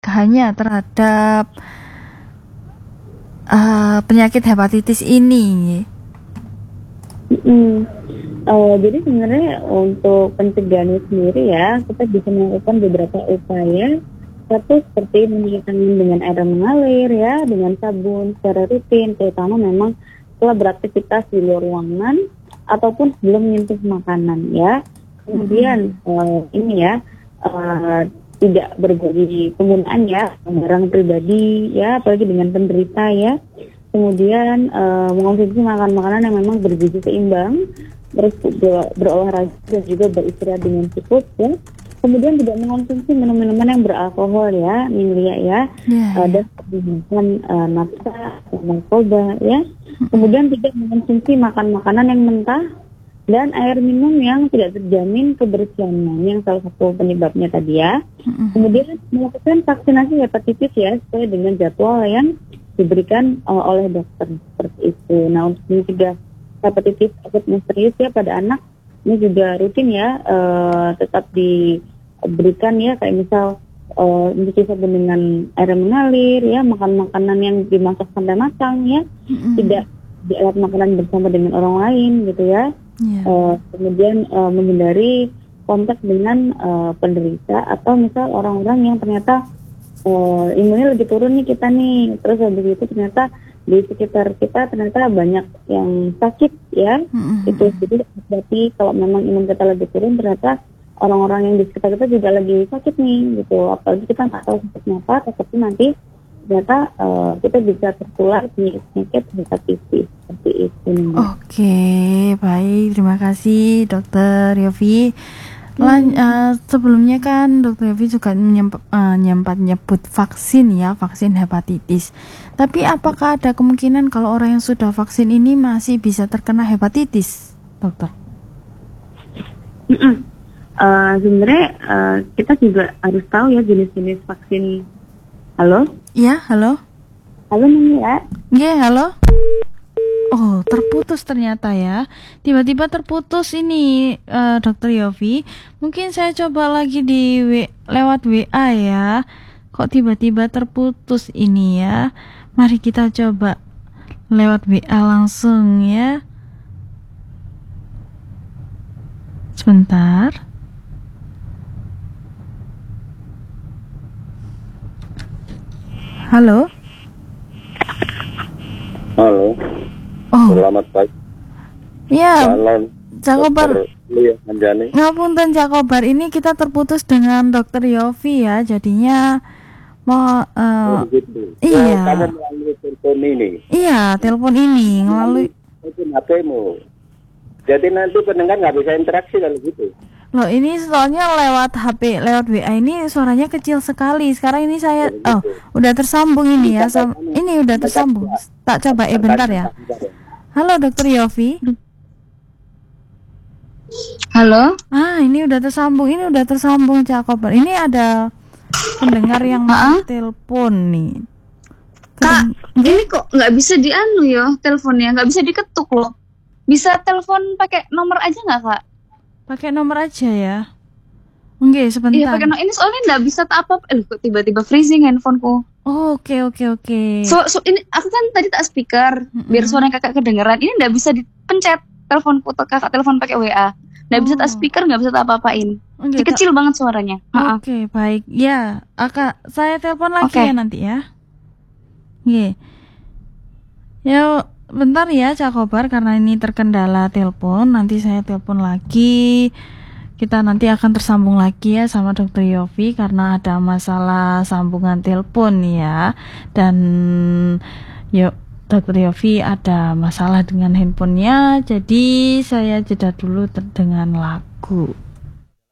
pencegahannya terhadap penyakit hepatitis ini? Jadi sebenarnya untuk pencegahan sendiri ya, kita bisa melakukan beberapa upaya. Satu seperti mencuci tangan dengan air mengalir ya, dengan sabun secara rutin, terutama memang setelah beraktivitas di luar ruangan ataupun sebelum menyentuh makanan ya. Kemudian ini ya, tidak berbagi penggunaan ya barang pribadi ya, apalagi dengan penderita ya. Kemudian mengonsumsi makanan yang memang bergizi seimbang, terus berolahraga dan juga beristirahat dengan cukup ya. Kemudian tidak mengonsumsi minuman yang beralkohol ya, minulia ya, dan menggunakan nafsa, narkoba ya. Kemudian tidak mengonsumsi makanan yang mentah dan air minum yang tidak terjamin kebersihannya, yang salah satu penyebabnya tadi ya. Kemudian melakukan vaksinasi hepatitis ya, sesuai dengan jadwal yang diberikan oleh dokter seperti itu. Nah, untuk mencegah hepatitis akut misterius ya pada anak, ini juga rutin ya, tetap diberikan ya, kayak misal mencuci sabun dengan air mengalir ya, makan makanan yang dimasak sampai matang ya, tidak dialat makanan bersama dengan orang lain gitu ya. Kemudian menghindari kontak dengan penderita atau misal orang-orang yang ternyata imunnya lagi turun nih kita nih, terus habis itu ternyata di sekitar kita ternyata banyak yang sakit ya. Itu jadi berarti kalau memang imun kita lagi turun, ternyata orang-orang yang di sekitar kita juga lagi sakit nih gitu. Apalagi kita nggak tahu sakitnya apa, tapi nanti ternyata kita bisa tertular penyakit hepatitis seperti itu. Oke, baik, terima kasih Dokter Yofi. Sebelumnya kan Dokter Yofi juga nyebut vaksin ya, vaksin hepatitis. Tapi apakah ada kemungkinan kalau orang yang sudah vaksin ini masih bisa terkena hepatitis, Dokter? Sebenarnya kita juga harus tahu ya jenis-jenis vaksin. Halo? Iya, halo. Halo Mami ya? Iya, halo. Oh, terputus ternyata ya. Tiba-tiba terputus ini Dokter Yofi. Mungkin saya coba lagi lewat WA ya. Kok tiba-tiba terputus ini ya. Mari kita coba lewat WA langsung ya. Sebentar. Halo. Halo. Oh. Selamat pagi. Ya. Cakobar. Ngapunten Cakobar, ini kita terputus dengan Dokter Yofi ya. Jadinya mau iya. Kamu melalui telepon ini. Iya, telepon ini melalui HP-mu. Jadi nanti pendengar nggak bisa interaksi kalau gitu. Loh, ini soalnya lewat HP, lewat WA ini suaranya kecil sekali. Sekarang ini saya udah tersambung ini ya. Ini udah tersambung. Tak coba bentar ya. Halo Dokter Yofi. Halo. Ini udah tersambung. Ini udah tersambung Cakobar. Ini ada pendengar yang mau telepon nih. Kak, ini kok nggak bisa dianu ya teleponnya, nggak bisa diketuk loh. Bisa telepon pakai nomor aja nggak Kak? Pakai nomor aja ya. Oke, sebentar. Iya, pakai nomor. Ini soalnya nggak bisa apa-apa. Kok tiba-tiba freezing handphoneku. Oke. So ini aku kan tadi tak speaker biar suara kakak kedengeran. Ini nggak bisa dipencet teleponku atau kakak telepon pakai WA. Nggak bisa tak speaker, nggak bisa tak apa-apain. Kecil banget suaranya. Oke, baik. Ya, saya telepon lagi ya nanti ya. Oke. Ya, bentar ya Cakobar, karena ini terkendala telepon. Nanti saya telepon lagi. Kita nanti akan tersambung lagi ya sama Dokter Yofi karena ada masalah sambungan telepon ya. Dan yuk, Dokter Yofi ada masalah dengan handphonenya. Jadi saya jeda dulu dengan lagu.